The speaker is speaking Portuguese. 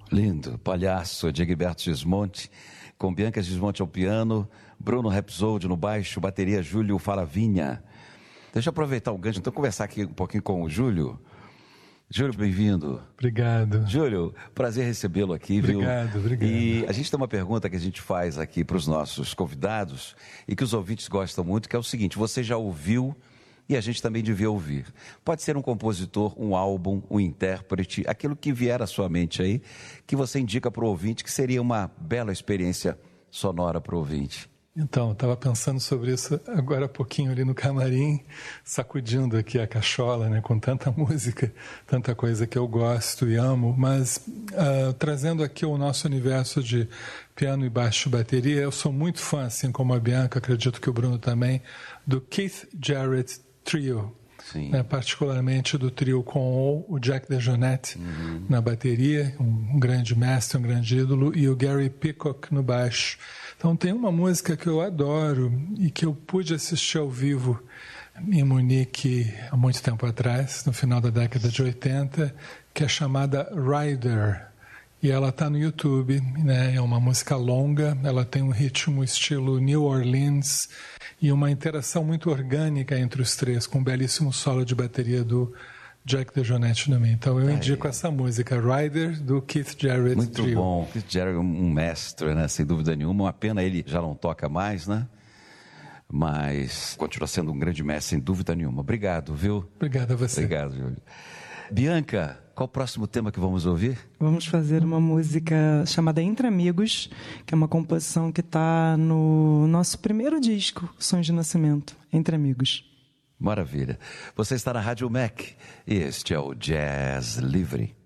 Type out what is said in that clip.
Lindo. Palhaço de Egberto Gismonti, com Bianca Gismonti ao piano, Bruno Rapsody no baixo, bateria Júlio Faravinha. Deixa eu aproveitar o gancho, então conversar aqui um pouquinho com o Júlio. Júlio, bem-vindo. Obrigado. Júlio, prazer recebê-lo aqui, obrigado, viu? Obrigado. E a gente tem uma pergunta que a gente faz aqui para os nossos convidados e que os ouvintes gostam muito, que é o seguinte: você já ouviu e a gente também devia ouvir. Pode ser um compositor, um álbum, um intérprete, aquilo que vier à sua mente aí, que você indica para o ouvinte que seria uma bela experiência sonora para o ouvinte. Então, estava pensando sobre isso agora há pouquinho ali no camarim, sacudindo aqui a cachola, né, com tanta música, tanta coisa que eu gosto e amo, mas trazendo aqui o nosso universo de piano e baixo bateria, eu sou muito fã, assim como a Bianca, acredito que o Bruno também, do Keith Jarrett Trio. Né, particularmente do trio com o Jack DeJohnette na bateria, um grande mestre, um grande ídolo, e o Gary Peacock no baixo. Então tem uma música que eu adoro e que eu pude assistir ao vivo em Munique há muito tempo atrás, no final da década de 80, que é chamada Rider. E ela está no YouTube, né? É uma música longa, ela tem um ritmo estilo New Orleans e uma interação muito orgânica entre os três, com um belíssimo solo de bateria do Jack DeJohnette no meio. Então eu indico essa música, Rider, do Keith Jarrett Muito Trio. bom. Keith Jarrett é um mestre, né? Sem dúvida nenhuma. Uma pena ele já não toca mais, né? Mas continua sendo um grande mestre, sem dúvida nenhuma. Obrigado, viu? Obrigado a você. Obrigado, Júlio. Bianca, qual o próximo tema que vamos ouvir? Vamos fazer uma música chamada Entre Amigos, que é uma composição que está no nosso primeiro disco, Sons de Nascimento, Entre Amigos. Maravilha. Você está na Rádio MEC e este é o Jazz Livre.